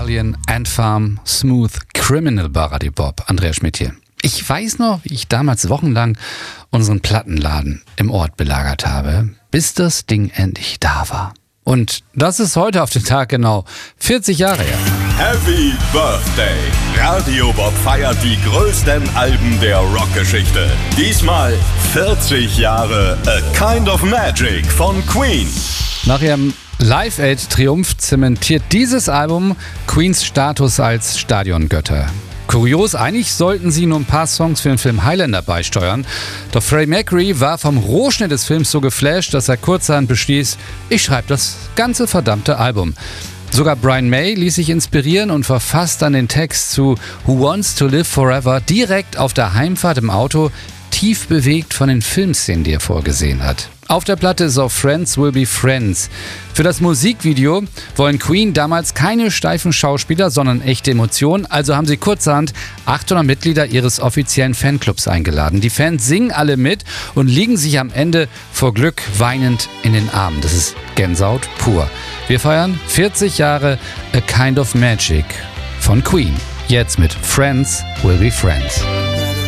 Stallion, Ant Farm, Smooth Criminal bei Radio Bob. Andreas Schmidt hier. Ich weiß noch, wie ich damals wochenlang unseren Plattenladen im Ort belagert habe, bis das Ding endlich da war. Und das ist heute auf den Tag genau 40 Jahre her. Happy Birthday! Radio Bob feiert die größten Alben der Rockgeschichte. Diesmal 40 Jahre A Kind of Magic von Queen. Nach ihrem Live-Aid-Triumph zementiert dieses Album Queens Status als Stadiongötter. Kurios, eigentlich sollten sie nur ein paar Songs für den Film Highlander beisteuern. Doch Freddie Mercury war vom Rohschnitt des Films so geflasht, dass er kurzerhand beschließt, ich schreibe das ganze verdammte Album. Sogar Brian May ließ sich inspirieren und verfasst dann den Text zu Who Wants to Live Forever direkt auf der Heimfahrt im Auto, tief bewegt von den Filmszenen, die er vorgesehen hat. Auf der Platte ist auch Friends Will Be Friends. Für das Musikvideo wollen Queen damals keine steifen Schauspieler, sondern echte Emotionen. Also haben sie kurzerhand 800 Mitglieder ihres offiziellen Fanclubs eingeladen. Die Fans singen alle mit und liegen sich am Ende vor Glück weinend in den Armen. Das ist Gänsehaut pur. Wir feiern 40 Jahre A Kind of Magic von Queen. Jetzt mit Friends Will Be Friends.